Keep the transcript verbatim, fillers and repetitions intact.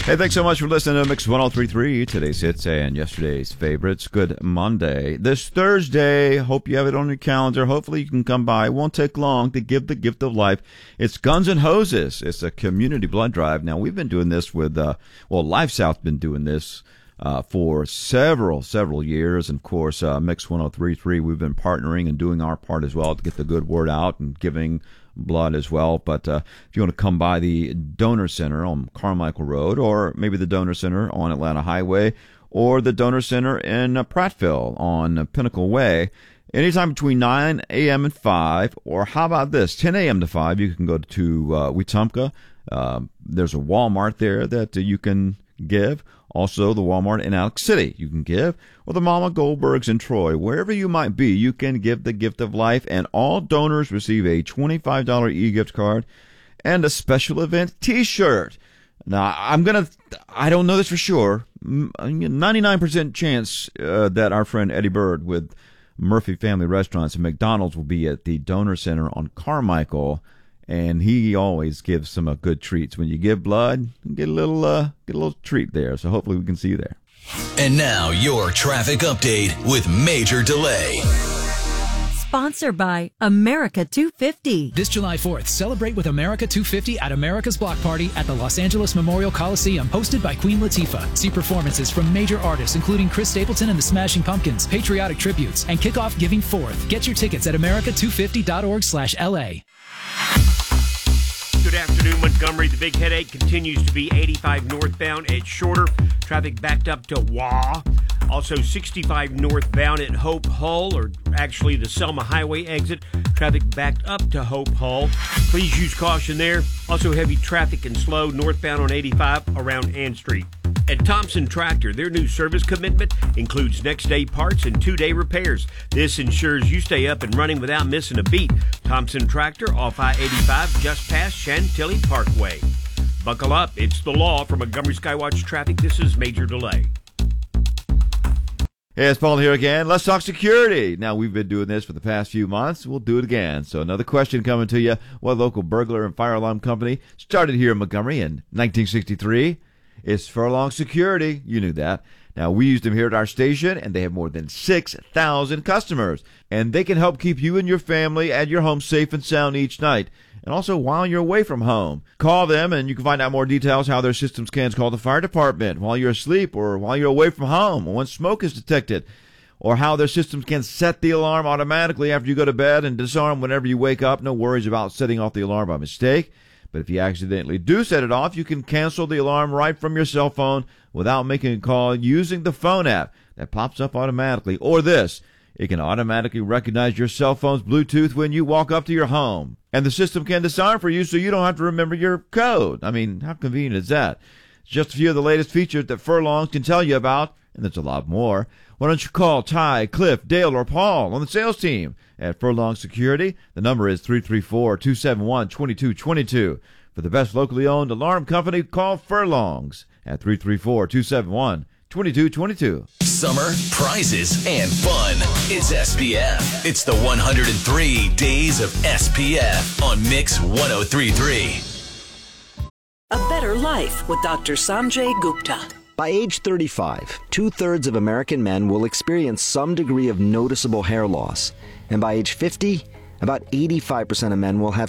Hey, thanks so much for listening to Mix ten thirty-three, today's hits and yesterday's favorites. Good Monday. This Thursday, hope you have it on your calendar. Hopefully you can come by. It won't take long to give the gift of life. It's Guns N' Hoses. It's a community blood drive. Now, we've been doing this with, uh, well, Life South's been doing this uh, for several, several years. And, of course, uh, Mix ten thirty-three, we've been partnering and doing our part as well to get the good word out and giving blood as well. But uh, if you want to come by the Donor Center on Carmichael Road, or maybe the Donor Center on Atlanta Highway, or the Donor Center in uh, Prattville on uh, Pinnacle Way, anytime between nine a.m. and five, or how about this, ten a.m. to five, you can go to uh, Wetumpka. Uh, there's a Walmart there that uh, you can give. Also, the Walmart in Alex City you can give, or the Mama Goldbergs in Troy. Wherever you might be, you can give the gift of life, and all donors receive a twenty-five dollars e-gift card and a special event T-shirt. Now, I'm going to, I don't know this for sure, ninety-nine percent chance uh, that our friend Eddie Bird with Murphy Family Restaurants and McDonald's will be at the Donor Center on Carmichael. And he always gives some uh, good treats. When you give blood, you get a little uh, get a little treat there. So hopefully we can see you there. And now your traffic update with Major Delay. Sponsored by America two fifty. This July fourth, celebrate with America two fifty at America's Block Party at the Los Angeles Memorial Coliseum, hosted by Queen Latifah. See performances from major artists including Chris Stapleton and the Smashing Pumpkins, patriotic tributes, and kick off Giving Forth. Get your tickets at america two fifty dot org slash L A. Good afternoon, Montgomery. The big headache continues to be eighty-five northbound at Shorter. Traffic backed up to Waugh. Also sixty-five northbound at Hope Hull, or actually the Selma Highway exit. Traffic backed up to Hope Hull. Please use caution there. Also heavy traffic and slow northbound on eighty-five around Ann Street. At Thompson Tractor, their new service commitment includes next-day parts and two-day repairs. This ensures you stay up and running without missing a beat. Thompson Tractor off I eighty-five just past Chantilly Parkway. Buckle up. It's the law. For Montgomery Skywatch Traffic, this is Major Delay. Hey, it's Paul here again. Let's talk security. Now, we've been doing this for the past few months. We'll do it again. So another question coming to you. What local burglar and fire alarm company started here in Montgomery in nineteen sixty-three? It's Furlong Security. You knew that. Now, we use them here at our station, and they have more than six thousand customers. And they can help keep you and your family and your home safe and sound each night, and also while you're away from home. Call them, and you can find out more details how their systems can call the fire department while you're asleep or while you're away from home or when smoke is detected, or how their systems can set the alarm automatically after you go to bed and disarm whenever you wake up. No worries about setting off the alarm by mistake. But if you accidentally do set it off, you can cancel the alarm right from your cell phone without making a call using the phone app that pops up automatically. Or this, it can automatically recognize your cell phone's Bluetooth when you walk up to your home. And the system can disarm for you so you don't have to remember your code. I mean, how convenient is that? It's just a few of the latest features that Furlongs can tell you about, and there's a lot more. Why don't you call Ty, Cliff, Dale, or Paul on the sales team at Furlong Security? The number is three three four, two seven one, two two two two. For the best locally owned alarm company, call Furlongs at three three four, two seven one, two two two two. Summer, prizes, and fun. It's S P F. It's the one hundred three days of S P F on Mix ten thirty-three. A better life with Doctor Sanjay Gupta. By age thirty-five, two-thirds of American men will experience some degree of noticeable hair loss. And by age fifty, about eighty-five percent of men will have